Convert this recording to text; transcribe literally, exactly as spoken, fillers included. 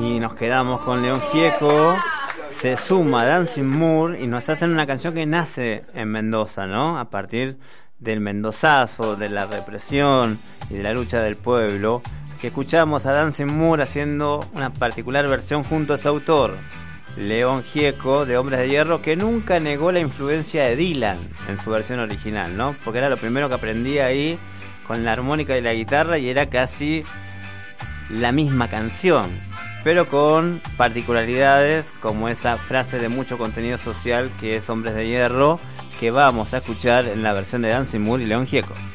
Y nos quedamos con León Gieco. Se suma Dancing Moore y nos hacen una canción que nace en Mendoza, ¿no? A partir del mendozazo, de la represión y de la lucha del pueblo, que escuchamos a Dancing Moore haciendo una particular versión junto a su autor, León Gieco, de Hombres de Hierro, que nunca negó la influencia de Dylan en su versión original, ¿no? Porque era lo primero que aprendía ahí con la armónica y la guitarra y era casi la misma canción, pero con particularidades como esa frase de mucho contenido social que es Hombres de Hierro, que vamos a escuchar en la versión de Dancing Moore y León Gieco.